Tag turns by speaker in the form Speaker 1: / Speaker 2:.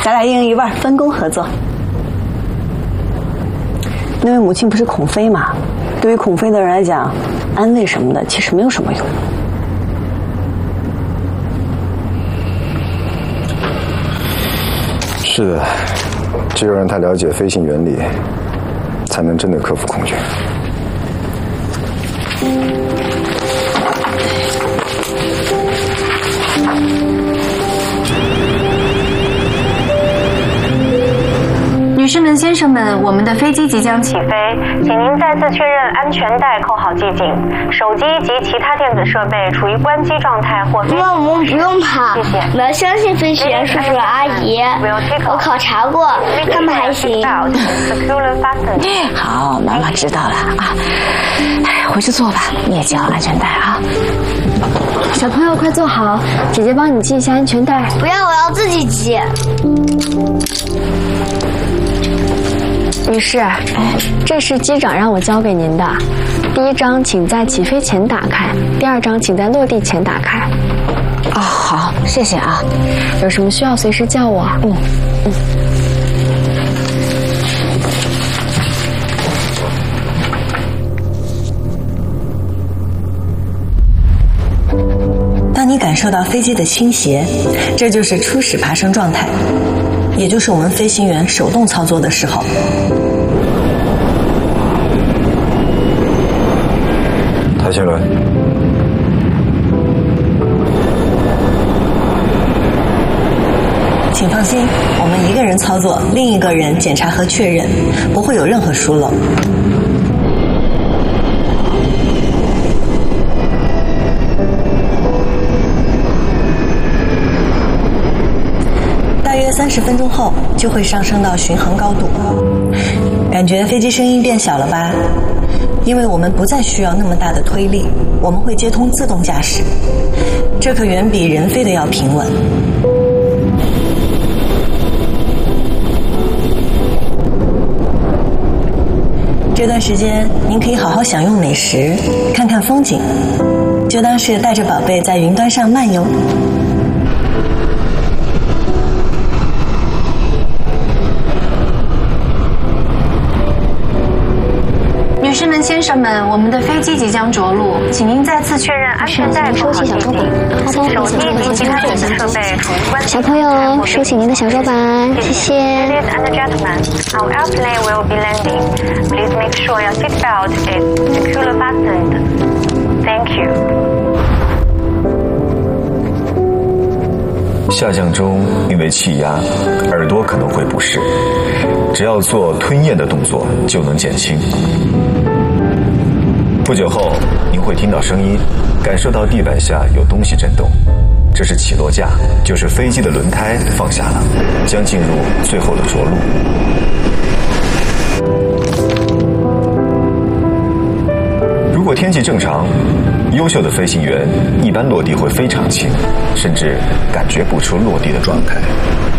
Speaker 1: 咱俩一人一半，分工合作。那位母亲不是孔飞吗？对于孔飞的人来讲，安慰什么的其实没有什么用。
Speaker 2: 是的，只有让他了解飞行原理，才能真的克服恐惧。
Speaker 3: 女士们、先生们，我们的飞机即将起飞，请您再次确认安全带扣好系紧，手机及其他电子设备处于关机状态或飞行。
Speaker 4: 那我们不用怕，我们要相信飞行员叔叔阿姨。我考察过，他们还行。
Speaker 1: 好，妈妈知道了啊。回去坐吧，你也系好安全带啊。
Speaker 5: 小朋友，快坐好，姐姐帮你系一下安全带。
Speaker 4: 不要，我要自己系。
Speaker 5: 女士，这是机长让我交给您的。第一张请在起飞前打开，第二张请在落地前打开。
Speaker 1: 哦，好，谢谢啊。
Speaker 5: 有什么需要随时叫我。
Speaker 1: 当你感受到飞机的倾斜，这就是初始爬升状态，也就是我们飞行员手动操作的时候。
Speaker 2: 抬前轮，
Speaker 1: 请放心，我们一个人操作，另一个人检查和确认，不会有任何疏漏。大约30分钟后就会上升到巡航高度，感觉飞机声音变小了吧？因为我们不再需要那么大的推力，我们会接通自动驾驶，这可远比人飞的要平稳。这段时间您可以好好享用美食，看看风景，就当是带着宝贝在云端上漫游。
Speaker 3: 女士们、先生们，我们的飞机即将着陆，请您再次确认安全带扣好系紧，手机及其他电子设备处于关机。
Speaker 5: 小朋友，收起您的小手板，谢谢。
Speaker 3: Ladies and gentlemen, our airplane will be landing. Please make sure your seatbelt is securely fastened. Thank you.
Speaker 6: 下降中，因为气压，耳朵可能会不适，只要做吞咽的动作就能减轻。不久后，您会听到声音，感受到地板下有东西震动，这是起落架，就是飞机的轮胎放下了，将进入最后的着陆。如果天气正常，优秀的飞行员一般落地会非常轻，甚至感觉不出落地的状态。